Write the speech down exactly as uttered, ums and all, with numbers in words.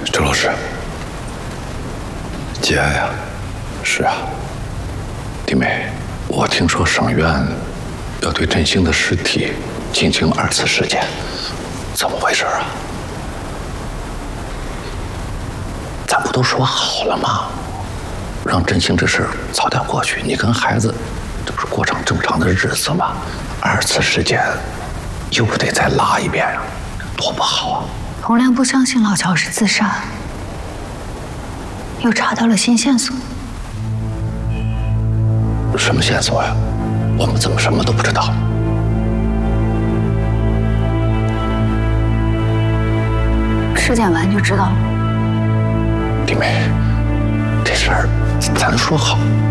周老师，节哀呀！是啊，弟妹，我听说省院要对振兴的尸体进行二次尸检，怎么回事啊？咱不都说好了吗？让振兴这事早点过去，你跟孩子这不是过上正常的日子吗？二次尸检又不得再拉一遍呀，多不好啊！ 洪亮不相信老乔是自杀，又查到了新线索。 什么线索呀？我们怎么什么都不知道？ 尸检完就知道了。 弟妹，这事儿咱说好。